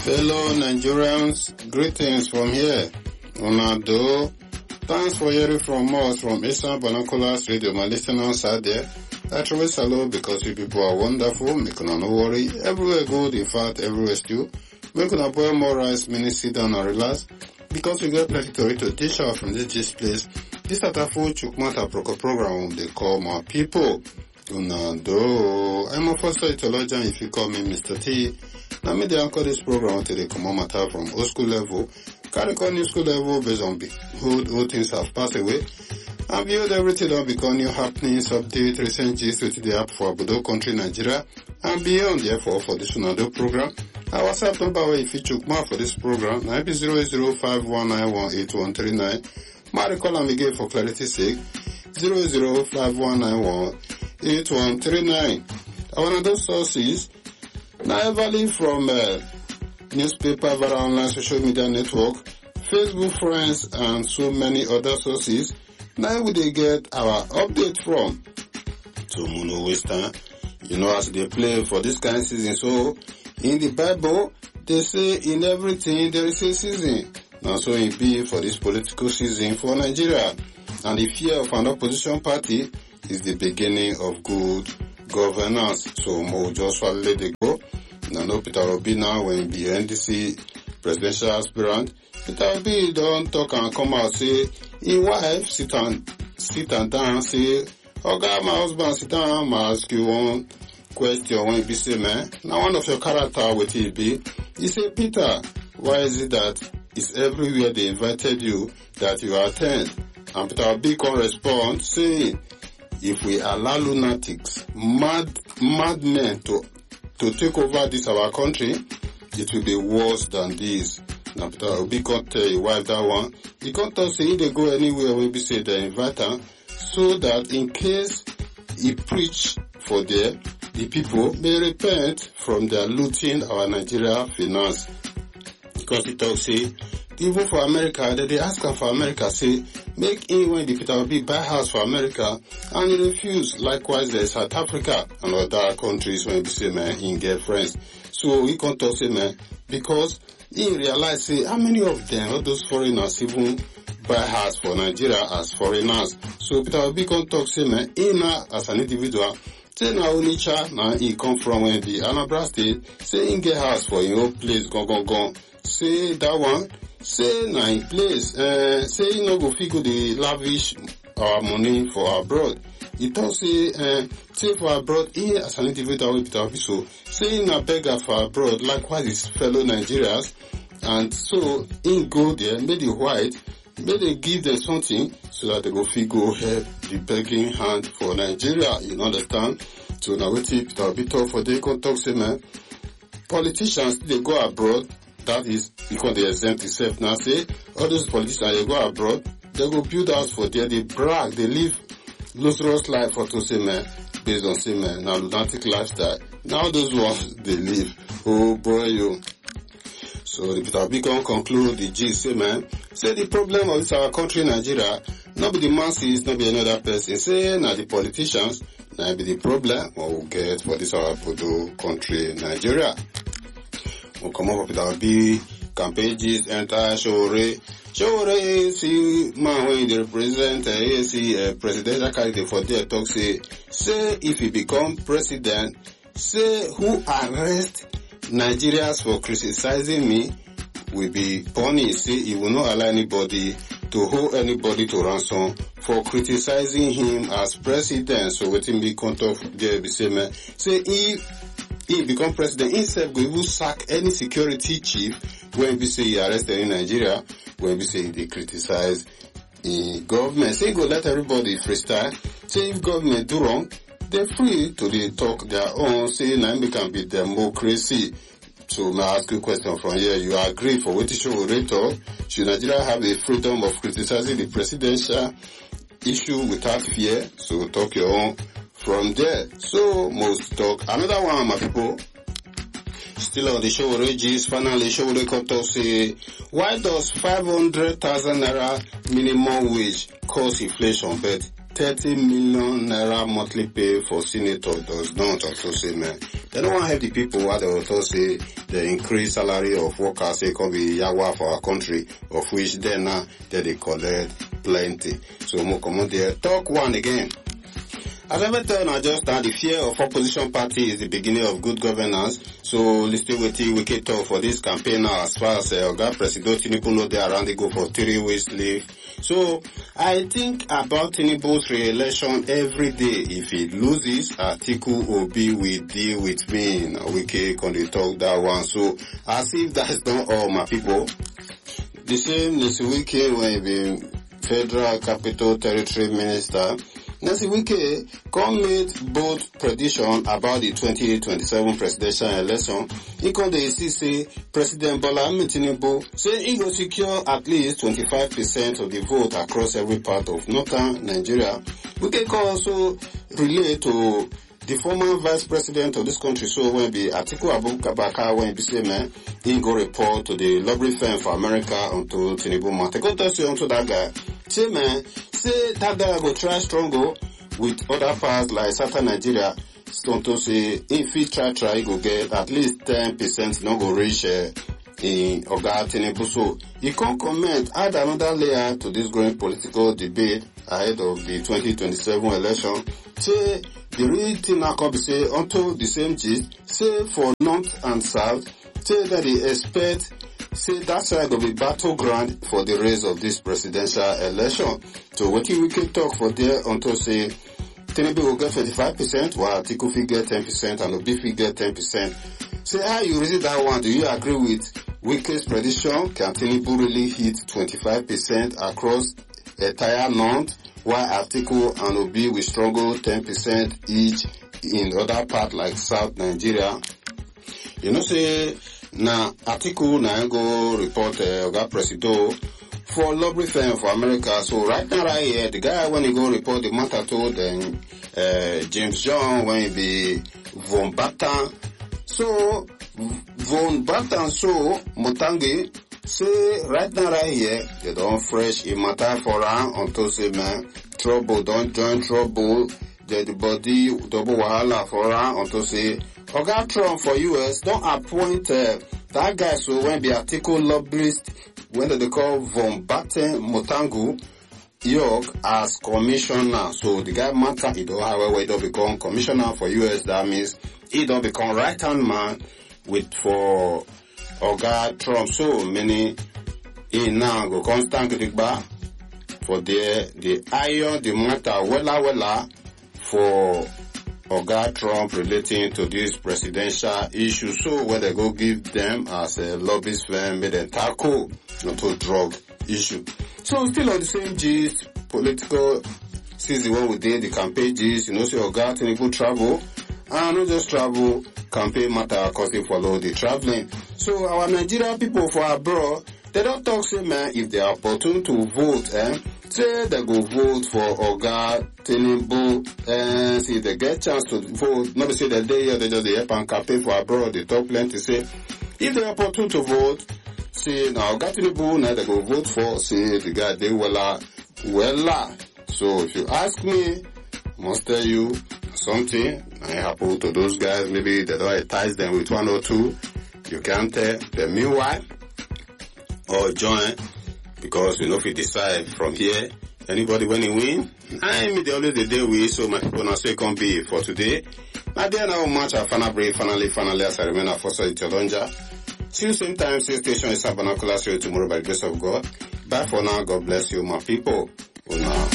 Fellow Nigerians, greetings from here. Unado, thanks for hearing from us from Eastern Binoculars Radio. My listeners out there, I truly salute because you people are wonderful. Make no worry. Everywhere good, in fact, everywhere still. Make no boil more rice, meaning sit down and relax. Because we get plenty to dish out from this place. This Atafo Chukmata program they call my people. Unado, I'm a first theologian if you call me Mr. T. Now me they anchor this program until they come matter from old school level, carry on new school level based on old things have passed away. And build everything on because new happenings, update, recent gist with the app for Abudo country Nigeria and beyond. Therefore, for this Unado program, our WhatsApp number if you chook more for this program, 9005191839. My recall and again for clarity's sake, 0051918139. Our other sources. Now, evaluating from newspaper, viral online social media network, Facebook friends, and so many other sources. Now we they get our update from. So, no waste time. You know, as they play for this kind of season. So, in the Bible, they say in everything there is a season. Now, so it be for this political season for Nigeria. And the fear of an opposition party is the beginning of good governance. So, more just let it go. Now, no Peter Obi now when be NDC presidential aspirant. Peter Obi don't talk and come out say, his wife sit and down say, okay, my husband sit down, I ask you one question when he say, man, now one of your character with he be, he say, Peter, why is it that it's everywhere they invited you that you attend? And Peter Obi can respond saying, if we allow lunatics, madmen to take over this our country, it will be worse than this. Now, Peter Obi can't tell your wife that one. He can't tell say they go anywhere when we say they invite her, so that in case he preach for them, the people may repent from their looting our Nigeria finance. Because he talks say, even for America, they ask her for America, say, make him when the Peter Obi buy house for America, and he refuse. Likewise, there's South Africa and other countries when we say, man, he get friends. So he can't talk say, man, because he realize, say, how many of them, all those foreigners, even buy house for Nigeria as foreigners. So Peter Obi can't talk say, man, he now, as an individual, say, now only child, now he come from when the Anambra State, say, he get house for your own place, go. Say, that one, say na in place, say you no go fit go dey lavish our money for abroad. He talk say, say for abroad, he as an individual with Peter Obi, so say na beggar for abroad, likewise his fellow Nigerians, and so he go there, make the white, make they give them something so that they go fit go help the begging hand for Nigeria. You understand? So now we take Peter Obi talk for they can talk say, man, politicians they go abroad. That is because they exempt themselves now. Say all those politicians they go abroad, they go build house for there, they brag, they live luxurious life for to say man, based on say man, now lunatic lifestyle. Now those ones they live. Oh boy you. So the Peter Obi can conclude the G say man, say the problem of this our country Nigeria, not be the masses, not be another person. Say now the politicians, now be the problem what we get for this our Podo country Nigeria. We'll come up with Peter Obi campaigns enter Showore AAC man when they represent AAC presidential candidate for their talk say if he become president, say who arrest Nigerians for criticizing me will be punished. Say he will not allow anybody to hold anybody to ransom for criticizing him as president. So waiting be contact there be say man, say if he become president, himself go even sack any security chief when we say he arrested in Nigeria, when we say they criticize the government. Say go let everybody freestyle. Say if government do wrong, they're free to they talk their own. Say now we can be democracy. So may I ask you a question from here. You agree for what show talk? Should Nigeria have a freedom of criticizing the presidential issue without fear? So talk your own. From there, so most talk. Another one, my people, still on the show rages. Finally, show they come to say, why does 500,000 naira minimum wage cause inflation, but 30 million naira monthly pay for senator does not? Also say, man, They don't want to help the people while they also say the increased salary of workers say can be yawa for our country, of which then now they collect plenty. So more come on there. Talk one again. As I tell I just that the fear of opposition party is the beginning of good governance. So listen with we can talk for this campaign now as far as President Tinubu know they around they go for 3 weeks leave. So I think about Tinubu's re-election every day. If he loses, Atiku Obi will deal with me. Now we can talk that one. So as if that's not all my people. The same this weekend when he be Federal Capital Territory Minister. Next week, come made bold prediction about the 2027 presidential election. He can say President Bola Ahmed Tinubu say he will secure at least 25% of the vote across every part of northern Nigeria. We can also relate to the former vice president of this country, so when be Atiku Abubakar, when be say man, he go report to the lobby firm for America onto Tinubu matter. Go tell you onto that guy. Say man, say that guy go try struggle with other parts like southern Nigeria. So to say if he try he go get at least 10%, not go reach in Oga Tinubu. So he can comment, add another layer to this growing political debate ahead of the 2027 election. Say the real thing now can be say onto the same gist, say for north and south, say that they expect, say that side will be battleground for the race of this presidential election. So what we can talk for there onto say Tinubu will get 25%, while Atiku will get 10% and Obi will get 10%. Say how you read that one? Do you agree with Wike's prediction? Can Tinubu really hit 25% across entire north? While Atiku and Obi will struggle 10% each in other part like South Nigeria. You know, say, now Atiku now go report Oga Presido for lobby firm for America. So right now, right here, the guy when he go report the matter to then James John when he be Von Batan. So Von Batan so Motangi say right now right here they don't fresh in matter for her until say man trouble don't join trouble the body double wahala for her until say Oga Trump for US don't appoint that guy so when the article lobbyist when they call Von Batten Motangu York as commissioner. So the guy matter he don't however he don't become commissioner for US. That means he don't become right hand man with for Oga Trump. So many in now go constant back for the iron the matter wella for Oga Trump relating to this presidential issue. So when they go give them as a lobbyist firm made a tackle not to drug issue. So still on the same gist, political season when we did the campaign gist, you know, say Oga Tinubu travel and not just travel, campaign matter cause they follow the traveling. So our Nigerian people for abroad, they don't talk say man if they are opportune to vote, say they go vote for Oga Tinubu and see they get chance to vote. Not say that they here they just help and campaign for abroad. They talk plenty say if they are opportune to vote, say now Oga Tinubu now they go vote for say the guy they wella. So if you ask me, I must tell you something I happen to those guys. Maybe they don't ties them with one or two. You can't tell the meanwhile or join because you know if you decide from here anybody when he win I'm the always the day we so my people now say can be for today. Now there now much I finally as I remain a force in Chalonja. See you same time same station is Sabanacular tomorrow by the grace of God. Bye for now. God bless you my people. Una.